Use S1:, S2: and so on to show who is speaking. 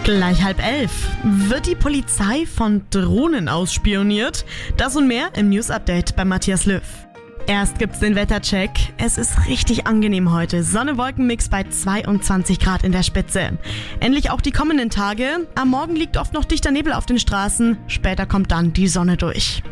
S1: Gleich 10:30. Wird die Polizei von Drohnen ausspioniert? Das und mehr im News-Update bei Matthias Löw. Erst gibt's den Wettercheck. Es ist richtig angenehm heute. Sonne-Wolken-Mix bei 22 Grad in der Spitze. Ähnlich auch die kommenden Tage. Am Morgen liegt oft noch dichter Nebel auf den Straßen. Später kommt dann die Sonne durch.